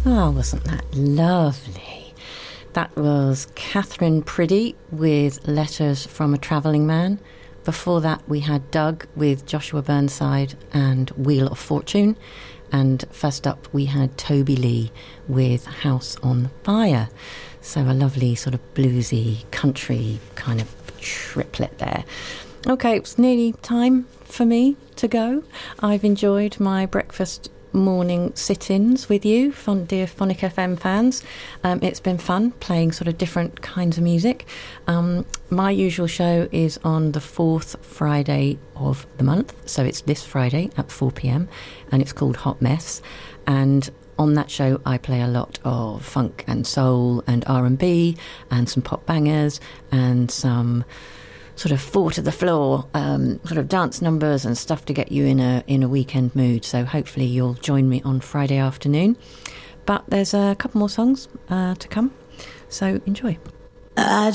Oh, wasn't that lovely? That was Catherine Priddy with Letters from a Travelling Man. Before that, we had Doug with Joshua Burnside and Wheel of Fortune. And first up, we had Toby Lee with House on Fire. So a lovely sort of bluesy country kind of triplet there. Okay, it's nearly time for me to go. I've enjoyed my breakfast morning sit-ins with you, dear Phonic FM fans. It's been fun playing sort of different kinds of music. My usual show is on the fourth Friday of the month, so it's this Friday at 4 p.m, and it's called Hot Mess. And on that show I play a lot of funk and soul and R&B and some pop bangers and some sort of four to the floor sort of dance numbers and stuff to get you in a weekend mood. So hopefully you'll join me on Friday afternoon. But there's a couple more songs to come, so enjoy.